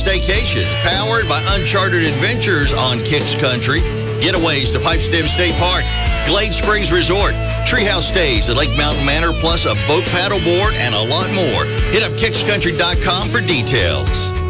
Staycation, powered by Uncharted Adventures on Kicks Country. Getaways to Pipestem State Park, Glade Springs Resort, Treehouse Stays at Lake Mountain Manor, plus a boat paddleboard and a lot more. Hit up kickscountry.com for details.